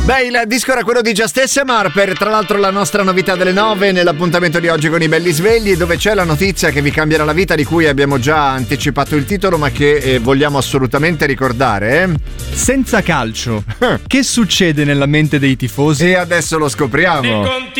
Beh, il disco era quello di Just SMR, per tra l'altro la nostra novità delle 9 nell'appuntamento di oggi con i belli svegli, dove c'è la notizia che vi cambierà la vita, di cui abbiamo già anticipato il titolo ma che vogliamo assolutamente ricordare. Senza calcio, che succede nella mente dei tifosi? E adesso lo scopriamo.